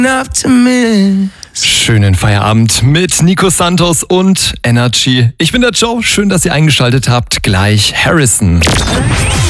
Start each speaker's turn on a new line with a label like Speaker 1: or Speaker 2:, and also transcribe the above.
Speaker 1: Schönen Feierabend mit Nico Santos und Energy. Ich bin der Joe, schön, dass ihr eingeschaltet habt. Gleich Harrison.